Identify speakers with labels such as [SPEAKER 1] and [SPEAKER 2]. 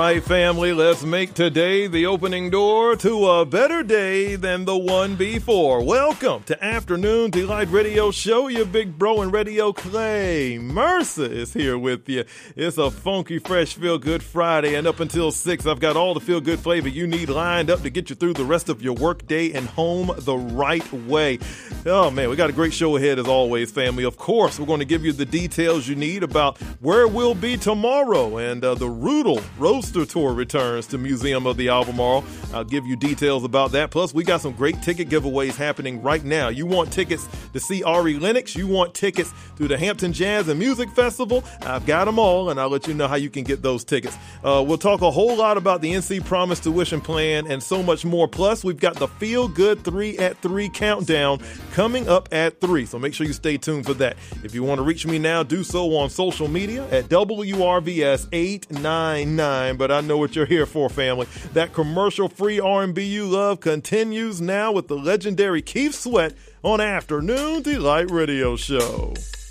[SPEAKER 1] right, family, let's make today the opening door to a better day than the one before. Welcome to Afternoon Delight Radio Show. Your big bro in radio, Clay Mercer, is here with you. It's a funky, fresh, feel-good Friday, and up until 6, I've got all the feel-good flavor you need lined up to get you through the rest of your work day and home the right way. Oh, man, we got a great show ahead as always, family. Of course, we're going to give you the details you need about where we'll be tomorrow, and the Rudel Roadster Tour returns to Museum of the Albemarle. I'll give you details about that. Plus, we got some great ticket giveaways happening right now. You want tickets to see Ari Lennox? You want tickets to the Hampton Jazz and Music Festival? I've got them all, and I'll let you know how you can get those tickets. We'll talk a whole lot about the NC Promise tuition plan and so much more. Plus, we've got the Feel Good 3 at 3 countdown coming up at 3, so make sure you stay tuned for that. If you want to reach me now, do so on social media at WRVS899. But I know what you're here for, family. That commercial-free R&B you love continues now with the legendary Keith Sweat on Afternoon Delight Radio Show.